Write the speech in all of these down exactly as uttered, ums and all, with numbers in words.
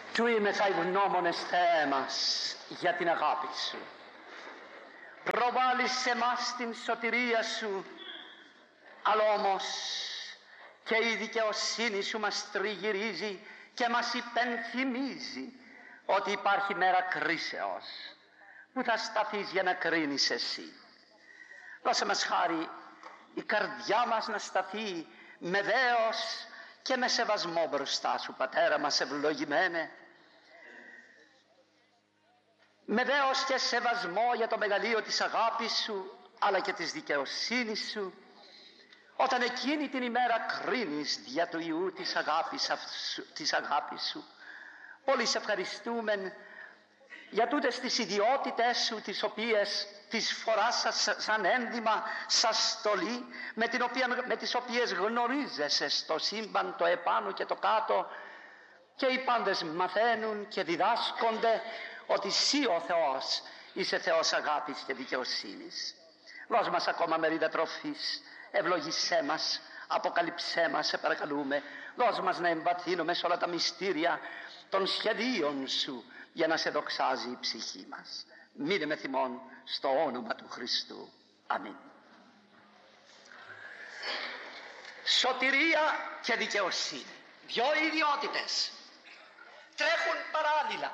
Του είμεθα ευγνώμονες Θεέ μας για την αγάπη Σου. Προβάλλεις σε μας την σωτηρία Σου, αλλά όμως και η δικαιοσύνη Σου μας τριγυρίζει και μας υπενθυμίζει ότι υπάρχει μέρα κρίσεως που θα σταθείς για να κρίνεις Εσύ. Δώσε μας χάρη η καρδιά μας να σταθεί με δέος και με σεβασμό μπροστά Σου, Πατέρα μας ευλογημένε, με δέος και σεβασμό για το μεγαλείο της αγάπης Σου αλλά και της δικαιοσύνης Σου, όταν εκείνη την ημέρα κρίνεις δια του Υιού της αγάπης, της αγάπης Σου. Πολύ σε ευχαριστούμε για τούτες τις ιδιότητες Σου, τις οποίες τις φοράς σαν ένδυμα, σαν στολή, με, την οποία, με τις οποίες γνωρίζεσαι στο σύμπαν το επάνω και το κάτω, και οι πάντες μαθαίνουν και διδάσκονται ότι Εσύ ο Θεός είσαι Θεός αγάπης και δικαιοσύνης. Δώσ' μας ακόμα μερίδα τροφής, ευλογήσέ μας, αποκαλύψέ μας, σε παρακαλούμε. Δώσ' μας να εμβαθύνουμε σε όλα τα μυστήρια των σχεδίων Σου για να Σε δοξάζει η ψυχή μας. Μείνε με θυμόν στο όνομα του Χριστού. Αμήν. Σωτηρία και δικαιοσύνη, δυο ιδιότητες, τρέχουν παράλληλα.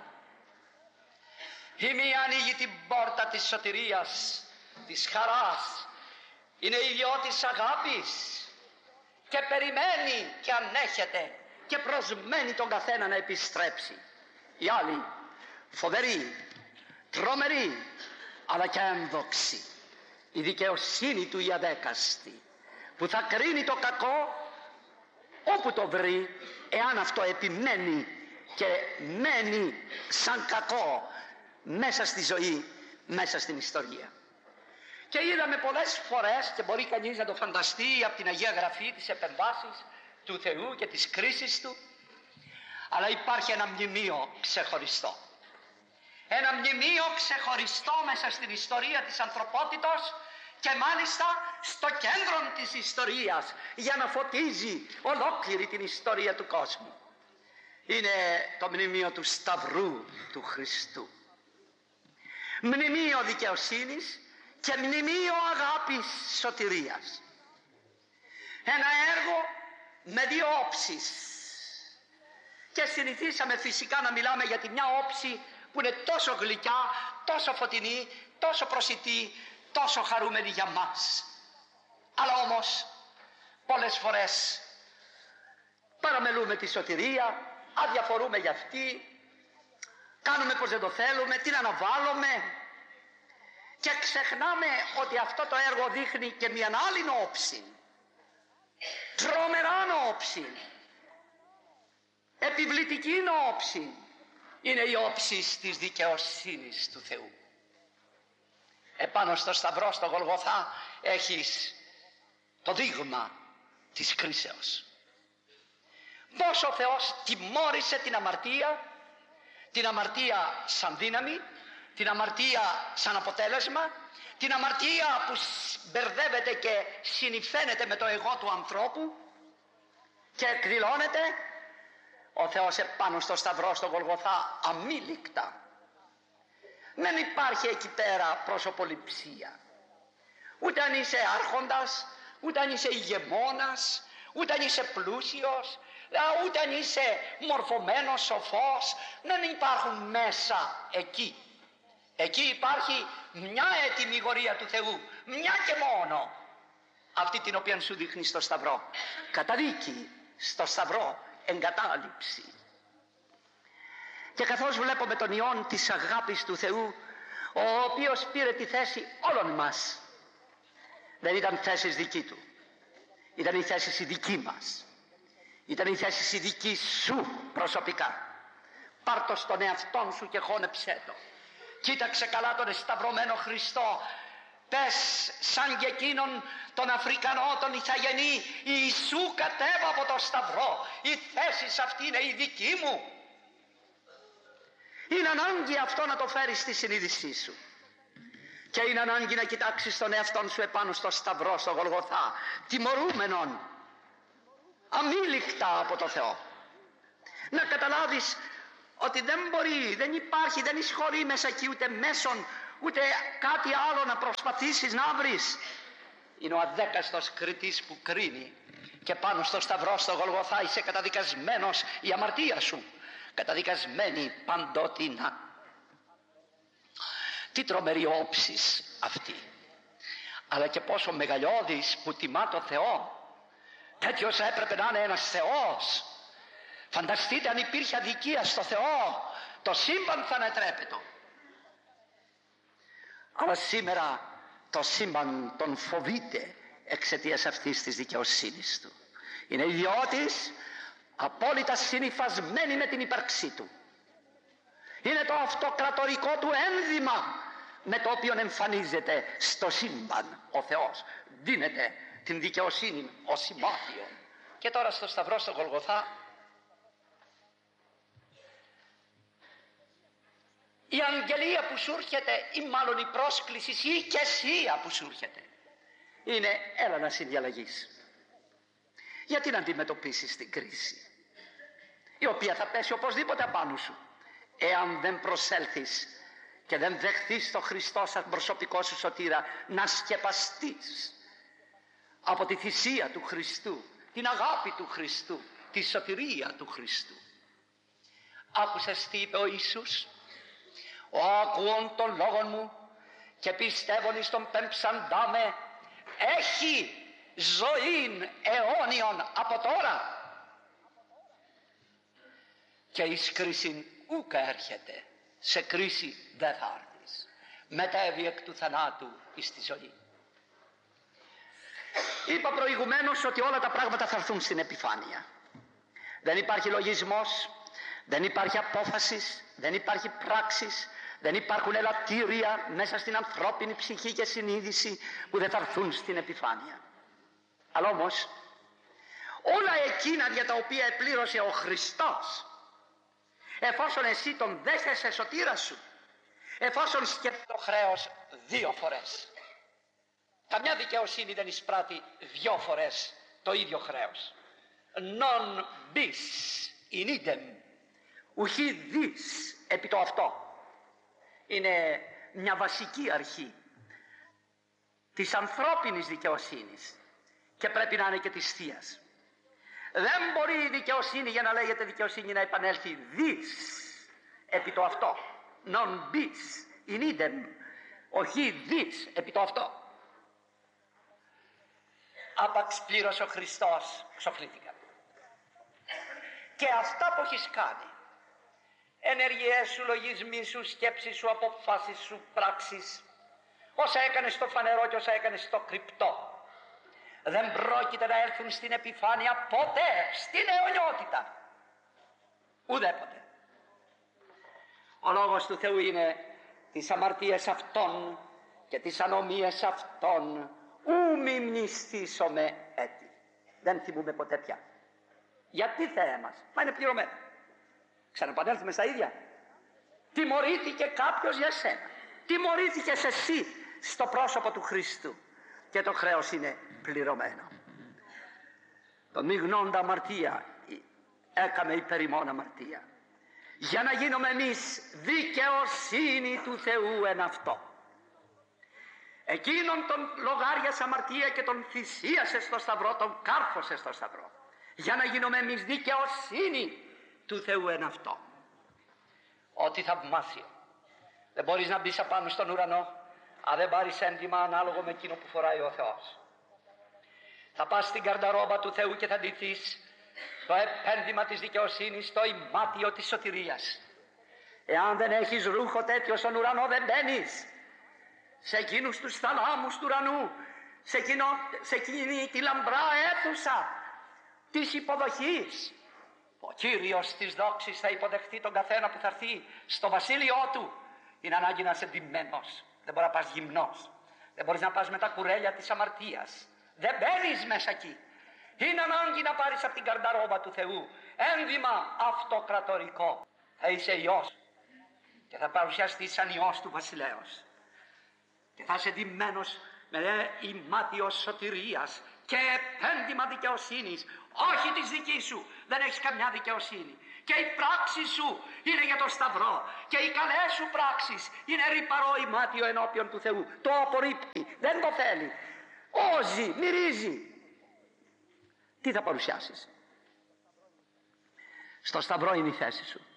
Η μία ανοίγει την πόρτα της σωτηρίας, της χαράς, είναι ιδιώτης αγάπης και περιμένει και ανέχεται και προσμένει τον καθένα να επιστρέψει. Η άλλη φοβερή, τρομερή αλλά και έμδοξη, η δικαιοσύνη του η αδέκαστη, που θα κρίνει το κακό όπου το βρει, εάν αυτό επιμένει και μένει σαν κακό μέσα στη ζωή, μέσα στην ιστορία. Και είδαμε πολλές φορές, και μπορεί κανείς να το φανταστεί από την Αγία Γραφή, τις επεμβάσεις του Θεού και τις κρίσεις Του, αλλά υπάρχει ένα μνημείο ξεχωριστό. Ένα μνημείο ξεχωριστό μέσα στην ιστορία της ανθρωπότητος, και μάλιστα στο κέντρο της ιστορίας, για να φωτίζει ολόκληρη την ιστορία του κόσμου. Είναι το μνημείο του Σταυρού του Χριστού. Μνημείο δικαιοσύνης και μνημείο αγάπης σωτηρίας. Ένα έργο με δύο όψεις. Και συνηθίσαμε φυσικά να μιλάμε για τη μια όψη που είναι τόσο γλυκιά, τόσο φωτεινή, τόσο προσιτή, τόσο χαρούμενη για μας. Αλλά όμως πολλές φορές παραμελούμε τη σωτηρία, αδιαφορούμε για αυτή, κάνουμε πως δεν το θέλουμε, την αναβάλουμε και ξεχνάμε ότι αυτό το έργο δείχνει και μια άλλη όψη, τρομερά όψη, επιβλητική όψη. Είναι η όψη της δικαιοσύνης του Θεού. Επάνω στο Σταυρό, στο Γολγοθά, έχεις το δείγμα της κρίσεως. Πώς ο Θεός τιμώρησε την αμαρτία, την αμαρτία σαν δύναμη, την αμαρτία σαν αποτέλεσμα, την αμαρτία που μπερδεύεται και συνυφαίνεται με το εγώ του ανθρώπου και εκδηλώνεται. Ο Θεός επάνω στο Σταυρό, στο Γολγοθά, αμήλικτα. Δεν υπάρχει εκεί πέρα προσωποληψία. Ούτε αν είσαι άρχοντας, ούτε αν είσαι ηγεμόνας, ούτε αν είσαι πλούσιος, ούτε αν είσαι μορφωμένος, σοφός. Δεν υπάρχουν μέσα εκεί. Εκεί υπάρχει μια ετοιμιγορία του Θεού, μια και μόνο, αυτή την οποία σου δείχνει στο Σταυρό. Καταδίκη στο Σταυρό, εγκατάλειψη. Και καθώς βλέπουμε τον ιόν της αγάπης του Θεού, ο οποίος πήρε τη θέση όλων μας, δεν ήταν θέσεις δική του, ήταν η θέση η δική μας, ήταν η θέση η δική σου προσωπικά. Πάρ' το στον εαυτόν σου και χώνεψέ το. Κοίταξε καλά τον εσταυρωμένο Χριστό. Πες σαν και εκείνον τον Αφρικανό, τον Ιθαγενή, Ιησού κατέβα από το Σταυρό, η θέση αυτή είναι η δική μου. Είναι ανάγκη αυτό να το φέρεις στη συνείδησή σου. Και είναι ανάγκη να κοιτάξεις τον εαυτόν σου επάνω στο Σταυρό, στο Γολγοθά, τιμωρούμενον αμήλικτα από το Θεό. Να καταλάβεις ότι δεν μπορεί, δεν υπάρχει, δεν εισχωρεί μέσα εκεί ούτε μέσον, ούτε κάτι άλλο να προσπαθήσεις να βρεις. Είναι ο αδέκαστος κριτής που κρίνει, και πάνω στο σταυρό στο Γολγοθά είσαι καταδικασμένος, η αμαρτία σου καταδικασμένη παντότινα. Τι τρομερή όψης αυτή, αλλά και πόσο μεγαλειώδης που τιμά το Θεό. Τέτοιος έπρεπε να είναι ένας Θεός. Φανταστείτε αν υπήρχε αδικία στο Θεό, το σύμπαν θα ανατρέπεται. Αλλά σήμερα το σύμπαν τον φοβείται εξαιτίας αυτής της δικαιοσύνης του. Είναι ιδιώτης, απόλυτα συνυφασμένη με την ύπαρξή του. Είναι το αυτοκρατορικό του ένδυμα με το οποίο εμφανίζεται στο σύμπαν ο Θεός. Δίνεται την δικαιοσύνη ως σημάδιο. Και τώρα στο σταυρό στο Γολγοθά η αγγελία που σου έρχεται, ή μάλλον η πρόσκληση, η οικεσία που σου έρχεται, είναι έλα να συνδιαλλαγείς. Γιατί να αντιμετωπίσεις την κρίση, η οποία θα πέσει οπωσδήποτε απάνω σου, εάν δεν προσέλθεις και δεν δεχθείς το Χριστό σαν προσωπικό σου σωτήρα, να σκεπαστείς από τη θυσία του Χριστού, την αγάπη του Χριστού, τη σωτηρία του Χριστού. Άκουσες τι είπε ο Ιησούς? Ο ακούων των λόγων μου και πιστεύων εις τον πεμψαντά με έχει ζωήν αιώνιον από τώρα, και εις κρίσιν ούκα έρχεται. Σε κρίση δεν θα έρθεις. Μετέβη εκ του θανάτου εις τη ζωή. Είπα προηγουμένως ότι όλα τα πράγματα θα έρθουν στην επιφάνεια. Δεν υπάρχει λογισμός, δεν υπάρχει απόφαση, δεν υπάρχει πράξης, δεν υπάρχουν ελαττήρια μέσα στην ανθρώπινη ψυχή και συνείδηση που δεν θα έρθουν στην επιφάνεια. Αλλά όμως όλα εκείνα για τα οποία επλήρωσε ο Χριστός, εφόσον εσύ τον δέχεσαι σωτήρα σου, εφόσον σκέφτεται το χρέος δύο φορές, καμιά δικαιοσύνη δεν εισπράττει δυο φορές το ίδιο χρέος. Non bis in idem, ουχή δις επί το αυτό. Είναι μια βασική αρχή της ανθρώπινης δικαιοσύνης και πρέπει να είναι και της θείας. Δεν μπορεί η δικαιοσύνη, για να λέγεται δικαιοσύνη, να επανέλθει δις επί το αυτό. Non bis in idem, όχι δις επί το αυτό. Άπαξ πλήρωσε ο Χριστός, ξοφλήθηκα. Και αυτά που έχεις κάνει, ενεργειές σου, λογισμοί σου, σκέψεις σου, αποφάσεις σου, πράξεις, όσα έκανες στο φανερό και όσα έκανες στο κρυπτό, δεν πρόκειται να έλθουν στην επιφάνεια ποτέ, στην αιωνιότητα. Ουδέποτε. Ο λόγος του Θεού είναι τις αμαρτίες αυτών και τις ανομίες αυτών ου μη μνηστήσομε έτη. Δεν θυμούμε ποτέ πια. Γιατί Θεέ μας? Μα είναι πληρωμένο. Ξαναπανέλθουμε στα ίδια. Τιμωρήθηκε κάποιος για σένα. Τιμωρήθηκες εσύ στο πρόσωπο του Χριστού. Και το χρέος είναι πληρωμένο. Τον μειγνώντα αμαρτία έκαμε υπέρ ημών αμαρτία, για να γίνουμε εμείς δικαιοσύνη του Θεού εν αυτό. Εκείνον τον λογάριασε αμαρτία και τον θυσίασε στο σταυρό, τον κάρφωσε στο σταυρό, για να γίνουμε εμείς δικαιοσύνη του Θεού εν αυτό. Ό,τι θαυμάσιο. Δεν μπορείς να μπεις απάνω στον ουρανό αν δεν πάρεις έντυμα ανάλογο με εκείνο που φοράει ο Θεός. Θα πας στην καρνταρόμπα του Θεού και θα ντυθείς το επένδυμα της δικαιοσύνης, το ημάτιο της σωτηρίας. Εάν δεν έχεις ρούχο τέτοιο στον ουρανό, δεν μπαίνεις σε εκείνους τους θαλάμους του ουρανού, σε, εκείνο, σε εκείνη τη λαμπρά αίθουσα της υποδοχής. Ο Κύριος της δόξης θα υποδεχθεί τον καθένα που θα έρθει στο βασίλειό του. Είναι ανάγκη να είσαι ντυμένος. Δεν μπορεί να πας γυμνός. Δεν μπορείς να πας με τα κουρέλια της αμαρτίας. Δεν μπαίνεις μέσα εκεί. Είναι ανάγκη να πάρεις από την καρνταρόμπα του Θεού ένδυμα αυτοκρατορικό. Θα είσαι Υιός και θα παρουσιαστείς σαν Υιός του βασιλέως. Και θα είσαι ντυμένος με ημάτιο σωτηρίας και επένδυμα δικαιοσύνης. Όχι της δικής σου. Δεν έχεις καμιά δικαιοσύνη. Και η πράξη σου είναι για το σταυρό. Και οι καλές σου πράξεις είναι ρυπαρό ημάτιο ενώπιον του Θεού. Το απορρίπτει, δεν το θέλει. Όζει, μυρίζει. Τι θα παρουσιάσεις? Στο σταυρό είναι η θέση σου.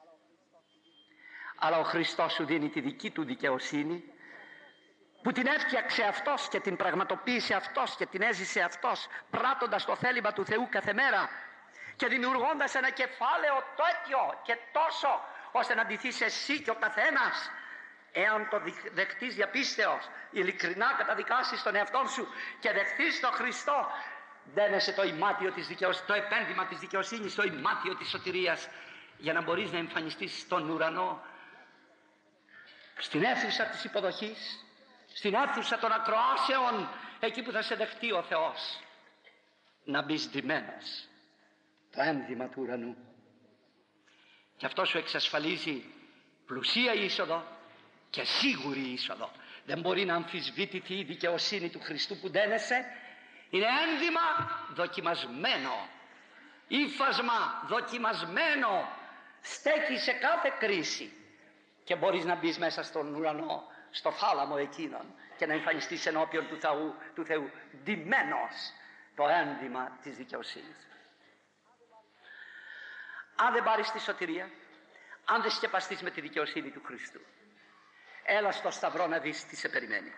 Αλλά ο Χριστός σου δίνει τη δική του δικαιοσύνη, που την έφτιαξε Αυτός και την πραγματοποίησε Αυτός και την έζησε Αυτός, πράττοντας το θέλημα του Θεού κάθε μέρα και δημιουργώντας ένα κεφάλαιο τέτοιο και τόσο, ώστε να ντυθείς εσύ και ο καθένας, εάν το δεχτείς διαπίστεως, ειλικρινά καταδικάσεις τον εαυτόν σου και δεχτείς τον Χριστό, δένεσαι το ημάτιο της δικαιοσύνης, το επένδυμα της δικαιοσύνης, το ημάτιο της σωτηρίας, για να μπορείς να εμφανιστείς στον ουρανό, στην αίθουσα της υποδοχής, στην αίθουσα των ακροάσεων, εκεί που θα σε δεχτεί ο Θεός, να μπεις ντυμένος το ένδυμα του ουρανού. Και αυτό σου εξασφαλίζει πλουσία είσοδο και σίγουρη είσοδο. Δεν μπορεί να αμφισβητηθεί η δικαιοσύνη του Χριστού που ντένεσαι. Είναι ένδυμα δοκιμασμένο, ύφασμα δοκιμασμένο, στέκει σε κάθε κρίση και μπορείς να μπεις μέσα στον ουρανό, στο θάλαμο εκείνον και να εμφανιστείς ενώπιον του Θεού, του Θεού ντυμένος το ένδυμα της δικαιοσύνης. Αν δεν πάρεις τη σωτηρία, αν δεν σκεπαστείς με τη δικαιοσύνη του Χριστού, έλα στο σταυρό να δεις τι σε περιμένει.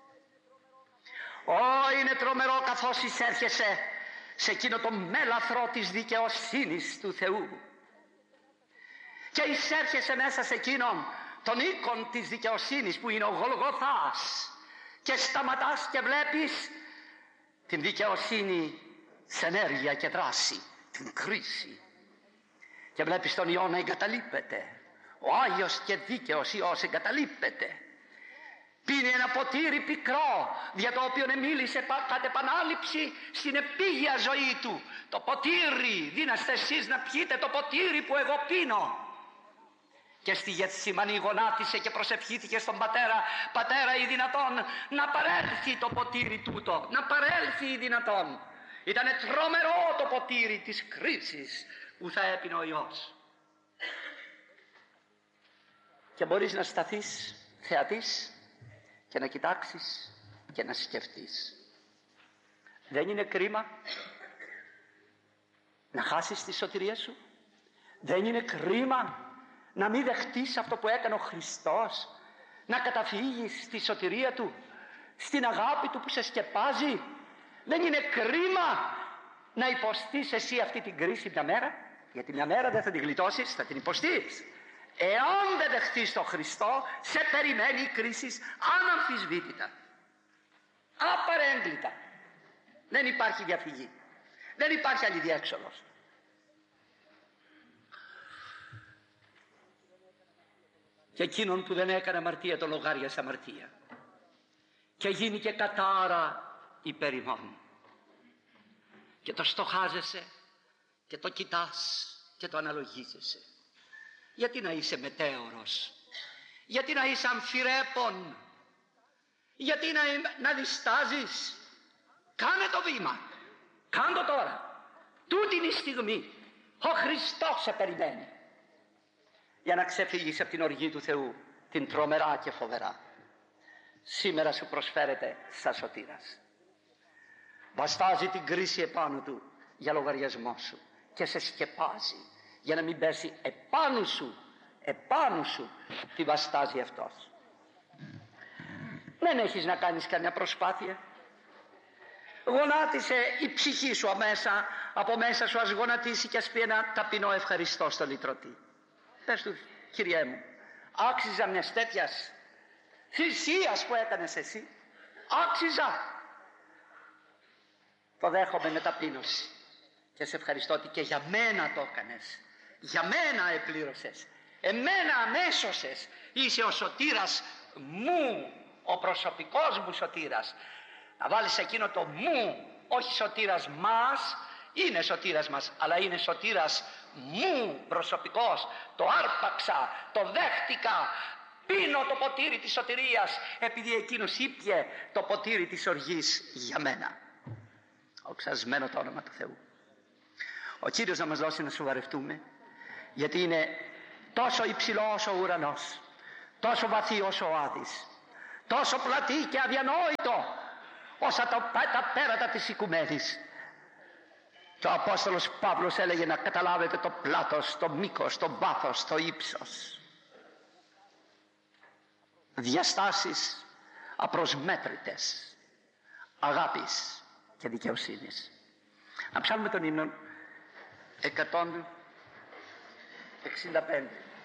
Ω, είναι τρομερό καθώς εισέρχεσαι σε εκείνο το μέλαθρο της δικαιοσύνης του Θεού και εισέρχεσαι μέσα σε εκείνον τον οίκον της δικαιοσύνης που είναι ο Γολγοθάς και σταματάς και βλέπεις την δικαιοσύνη σε ενέργεια και δράση, την κρίση, και βλέπεις τον Υιό να εγκαταλείπεται. Ο Άγιος και δίκαιος Υιός εγκαταλείπεται. Πίνει ένα ποτήρι πικρό, για το οποίο μίλησε κατ' επανάληψη στην επίγεια ζωή του. Το ποτήρι, δίναστε εσείς να πιείτε το ποτήρι που εγώ πίνω. Και στη Γεθσιμανή γονάτισε και προσευχήθηκε στον Πατέρα, Πατέρα ή δυνατόν να παρέλθει το ποτήρι τούτο, να παρέλθει ή δυνατόν. Ήτανε τρομερό το ποτήρι της κρίσης που θα έπινε ο Υιός. Και μπορείς να σταθείς θεατής και να κοιτάξεις και να σκεφτείς. Δεν είναι κρίμα να χάσεις τη σωτηρία σου? Δεν είναι κρίμα να μην δεχτείς αυτό που έκανε ο Χριστός, να καταφύγεις στη σωτηρία Του, στην αγάπη Του που σε σκεπάζει? Δεν είναι κρίμα να υποστείς εσύ αυτή την κρίση μια μέρα? Γιατί μια μέρα δεν θα την γλιτώσεις, θα την υποστείς. Εάν δεν δεχτείς τον Χριστό, σε περιμένει η κρίση αναμφισβήτητα, απαρέγκλητα. Δεν υπάρχει διαφυγή, δεν υπάρχει άλλη διέξοδος. Και εκείνον που δεν έκανε αμαρτία το λογάριασε αμαρτία και γίνει και κατάρα υπέρ ημών. Και το στοχάζεσαι και το κοιτάς και το αναλογίζεσαι. Γιατί να είσαι μετέωρος? Γιατί να είσαι αμφιρέπων? Γιατί να, να διστάζεις? Κάνε το βήμα, κάνε το τώρα. Τούτη είναι η στιγμή. Ο Χριστός σε περιμένει για να ξεφύγεις από την οργή του Θεού, την τρομερά και φοβερά. Σήμερα σου προσφέρεται σαν σωτήρας. Βαστάζει την κρίση επάνω του για λογαριασμό σου και σε σκεπάζει για να μην πέσει επάνω σου, επάνω σου τη βαστάζει αυτός. Δεν έχεις να κάνεις καμιά προσπάθεια. Γονάτισε η ψυχή σου αμέσα, από μέσα σου ας γονατίσει και ας πει ένα ταπεινό ευχαριστώ στο λυτρωτή. Πες του, Κυριέ μου, άξιζα μιας τέτοιας θυσίας που έκανες εσύ? Άξιζα? Το δέχομαι με ταπείνωση και σε ευχαριστώ ότι και για μένα το έκανες, για μένα επλήρωσες, εμένα αμέσωσες. Είσαι ο σωτήρας μου, ο προσωπικός μου σωτήρας. Να βάλεις εκείνο το μου, όχι σωτήρας μας, είναι σωτήρας μας, αλλά είναι σωτήρας μου προσωπικός. Το άρπαξα, το δέχτηκα, πίνω το ποτήρι της σωτηρίας επειδή εκείνος ήπιε το ποτήρι της οργής για μένα. Οξασμένο το όνομα του Θεού. Ο Κύριος να μας δώσει να σοβαρευτούμε Γιατί είναι τόσο υψηλό όσο ο ουρανός, τόσο βαθύ όσο ο Άδης, τόσο πλατή και αδιανόητο όσα τα, τα πέρατα της οικουμένης. Και ο Απόστολος Παύλος έλεγε να καταλάβετε το πλάτος, το μήκος, το βάθος, το ύψος. Διαστάσεις απροσμέτρητες αγάπης και δικαιοσύνης. Να ψάλουμε τον ύμνο εκατόν εξήντα πέντε.